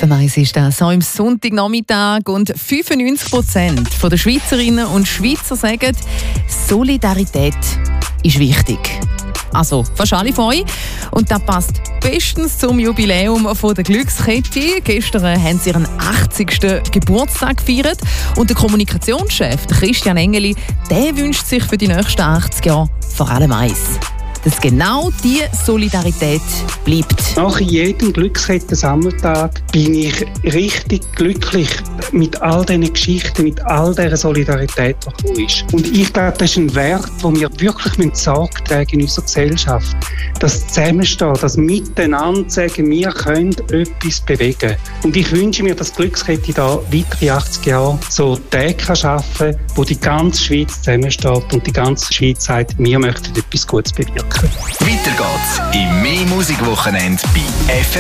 FM 1 ist das so im Sonntagnachmittag und 95% der Schweizerinnen und Schweizer sagen, Solidarität ist wichtig. Also fast alle von euch. Und das passt bestens zum Jubiläum von der Glückskette. Gestern haben sie ihren 80. Geburtstag gefeiert. Und der Kommunikationschef, der Christian Engeli, der wünscht sich für die nächsten 80 Jahre vor allem eins: dass genau diese Solidarität bleibt. Nach jedem Glückskette-Sammeltag bin ich richtig glücklich mit all diesen Geschichten, mit all dieser Solidarität, die gekommen ist. Und ich glaube, das ist ein Wert, den wir wirklich Sorge tragen in unserer Gesellschaft. Das Zusammenstehen, das Miteinander sagen, wir können etwas bewegen. Und ich wünsche mir, dass die Glückskette da weitere 80 Jahre so Tage schaffen kann, wo die ganze Schweiz zusammensteht und die ganze Schweiz sagt, wir möchten etwas Gutes bewirken. Weiter geht's im «Mehr Musikwochenende» bei FM